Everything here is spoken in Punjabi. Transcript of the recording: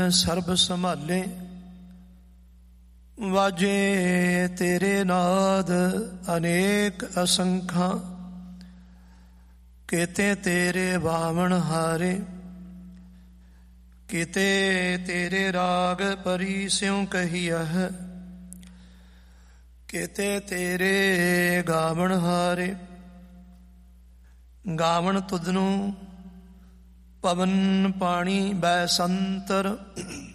ਸਰਬ ਸੰਭਾਲੇ। ਵਾਜੇ ਤੇਰੇ ਨਾਦ ਅਨੇਕ ਅਸੰਖਾਂ, ਕਿਤੇ ਤੇਰੇ ਬਾਵਣ ਹਾਰੇ। ਕਿਤੇ ਤੇਰੇ ਰਾਗ ਪਰੀ ਸਿਉ ਕਹੀਅਹ, ਕਿਤੇ ਤੇਰੇ ਗਾਵਣ ਹਾਰੇ। ਗਾਵਣ ਤੁਧਨੂੰ ਪਵਨ ਪਾਣੀ ਬੈ ਸੰਤਰ,